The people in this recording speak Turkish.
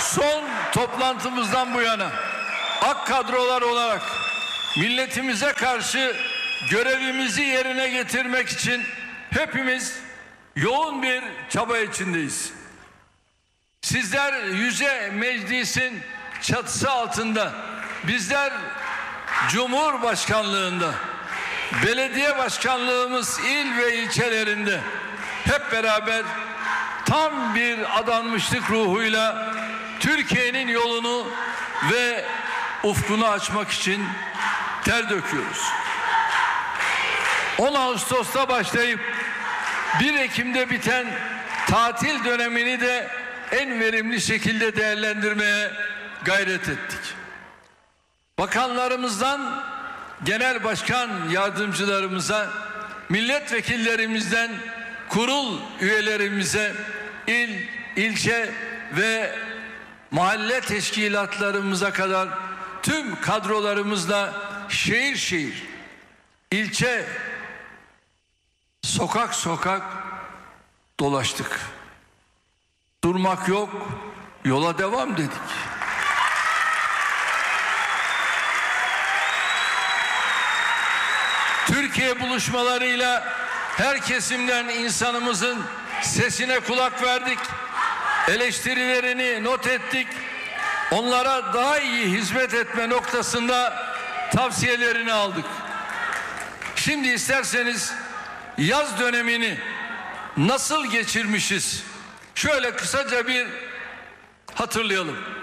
son toplantımızdan bu yana ak kadrolar olarak milletimize karşı görevimizi yerine getirmek için hepimiz yoğun bir çaba içindeyiz. Sizler Yüce Meclis'in çatısı altında, bizler Cumhurbaşkanlığında, belediye başkanlığımız il ve ilçelerinde hep beraber tam bir adanmışlık ruhuyla Türkiye'nin yolunu ve ufkunu açmak için ter döküyoruz. 10 Ağustos'ta başlayıp 1 Ekim'de biten tatil dönemini de en verimli şekilde değerlendirmeye gayret ettik. Bakanlarımızdan genel başkan yardımcılarımıza, milletvekillerimizden kurul üyelerimize, il, ilçe ve mahalle teşkilatlarımıza kadar tüm kadrolarımızla şehir şehir, ilçe, sokak sokak dolaştık. Durmak yok, yola devam dedik. Türkiye buluşmalarıyla her kesimden insanımızın sesine kulak verdik. Eleştirilerini not ettik. Onlara daha iyi hizmet etme noktasında tavsiyelerini aldık. Şimdi isterseniz yaz dönemini nasıl geçirmişiz? Şöyle kısaca bir hatırlayalım.